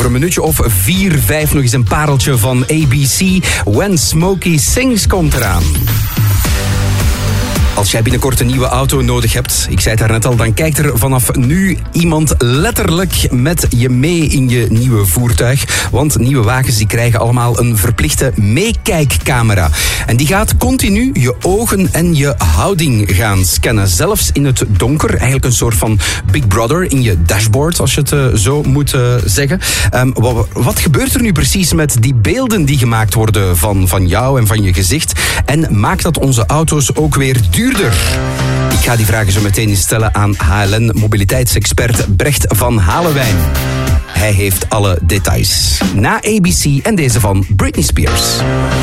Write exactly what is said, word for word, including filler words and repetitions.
Over een minuutje of vier, vijf nog eens een pareltje van A B C. When Smokey Sings komt eraan. Als jij binnenkort een nieuwe auto nodig hebt, ik zei het daarnet al, dan kijkt er vanaf nu iemand letterlijk met je mee in je nieuwe voertuig. Want nieuwe wagens die krijgen allemaal een verplichte meekijkcamera. En die gaat continu je ogen en je houding gaan scannen. Zelfs in het donker, eigenlijk een soort van Big Brother in je dashboard, als je het uh, zo moet uh, zeggen. Um, wat, wat gebeurt er nu precies met die beelden die gemaakt worden van, van jou en van je gezicht? En maakt dat onze auto's ook weer duurder? Ik ga die vragen zo meteen eens stellen aan H L N-mobiliteitsexpert Brecht van Halewijn. Hij heeft alle details. Na A B C en deze van Britney Spears.